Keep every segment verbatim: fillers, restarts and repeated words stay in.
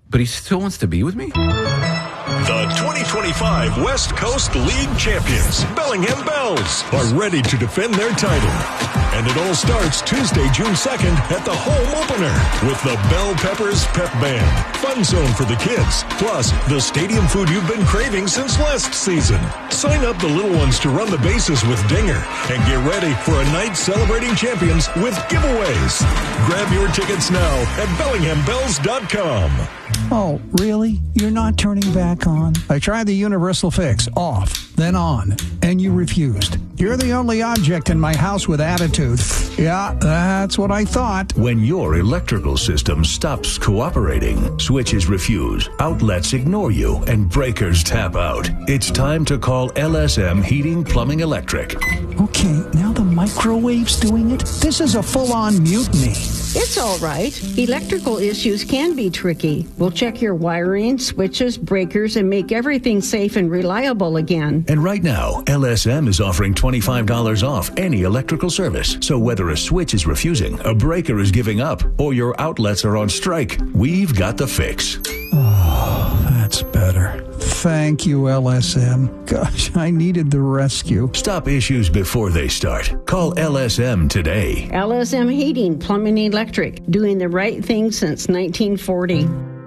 but he still wants to be with me? The twenty twenty-five West Coast League champions, Bellingham Bells, are ready to defend their title. And it all starts Tuesday, June second at the home opener with the Bell Peppers Pep Band. Fun zone for the kids, plus the stadium food you've been craving since last season. Sign up the little ones to run the bases with Dinger and get ready for a night celebrating champions with giveaways. Grab your tickets now at bellingham bells dot com. Oh, really? You're not turning back on? I tried the universal fix, off, then on, and you refused. You're the only object in my house with attitude. Yeah, that's what I thought. When your electrical system stops cooperating, switches refuse, outlets ignore you, and breakers tap out, it's time to call L S M Heating, Plumbing, Electric. Okay, now the microwave's doing it? This is a full-on mutiny. It's all right. Electrical issues can be tricky. We'll check your wiring, switches, breakers, and make everything safe and reliable again. And right now, L S M is offering twenty-five dollars off any electrical service. So whether a switch is refusing, a breaker is giving up, or your outlets are on strike, we've got the fix. Oh, that's better. Thank you, L S M. Gosh, I needed the rescue. Stop issues before they start. Call L S M today. L S M Heating, Plumbing, Electric, doing the right thing since nineteen forty.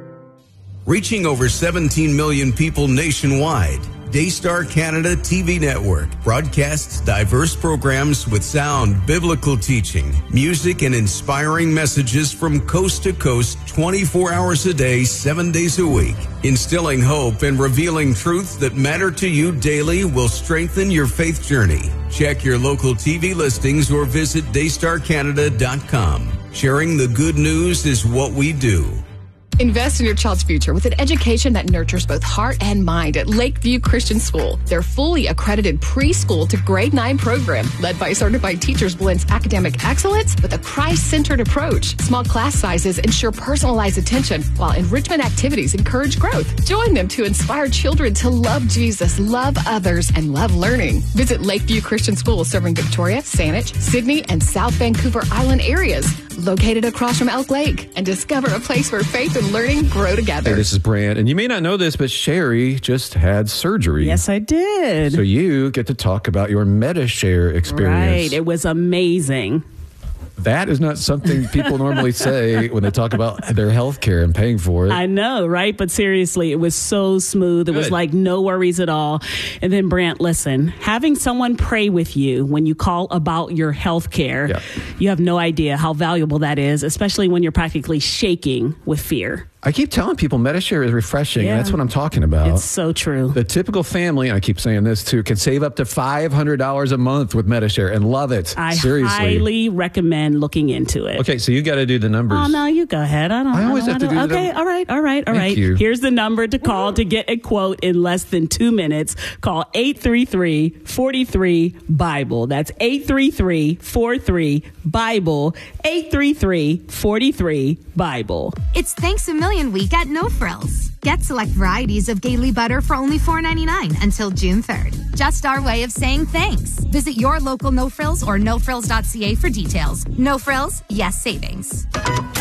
Reaching over seventeen million people nationwide, Daystar Canada T V Network broadcasts diverse programs with sound biblical teaching, music, and inspiring messages from coast to coast twenty-four hours a day, seven days a week. Instilling hope and revealing truths that matter to you daily will strengthen your faith journey. Check your local T V listings or visit daystar canada dot com. Sharing the good news is what we do. Invest in your child's future with an education that nurtures both heart and mind at Lakeview Christian School. Their fully accredited preschool to grade nine program, led by certified teachers, blends academic excellence with a Christ-centered approach. Small class sizes ensure personalized attention, while enrichment activities encourage growth. Join them to inspire children to love Jesus, love others, and love learning. Visit Lakeview Christian School, serving Victoria, Saanich, Sydney, and South Vancouver Island areas, located across from Elk Lake, and discover a place where faith and learning grow together. Hey, this is Brant, and you may not know this, but Sherry just had surgery. Yes, I did. So you get to talk about your MediShare experience. Right. It was amazing. That is not something people normally say when they talk about their health care and paying for it. I know, right? But seriously, it was so smooth. It Good. was like no worries at all. And then, Brant, listen, having someone pray with you when you call about your health care, yeah. you have no idea how valuable that is, especially when you're practically shaking with fear. I keep telling people MediShare is refreshing. Yeah. And that's what I'm talking about. It's so true. The typical family, and I keep saying this too, can save up to five hundred dollars a month with MediShare and love it. I Seriously. highly recommend looking into it. Okay, so you got to do the numbers. Oh, no, you go ahead. I don't I always I have to do the Okay, number. all right, all right, all Thank right. you. Here's the number to call to get a quote in less than two minutes. Call eight three three, four three, Bible. That's eight three three, four three, Bible. eight three three, four three, Bible. It's Thanks a Million Week at No Frills. Get select varieties of Gailey butter for only four ninety-nine until June third. Just our way of saying thanks. Visit your local No Frills or no frills dot c a for details. No Frills, yes savings.